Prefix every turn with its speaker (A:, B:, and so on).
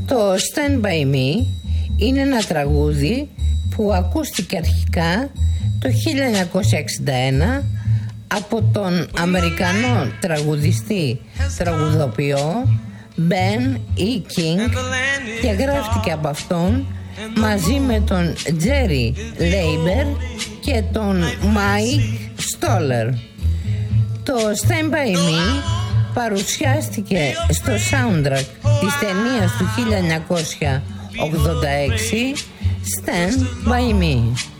A: Το Stand By Me είναι ένα τραγούδι που ακούστηκε αρχικά το 1961 από τον Αμερικανό τραγουδοποιό Ben E. King και γράφτηκε από αυτόν μαζί με τον Jerry Leiber και τον Mike Stoller. Το Stand By Me παρουσιάστηκε στο soundtrack της ταινίας του 1986 Stand By Me.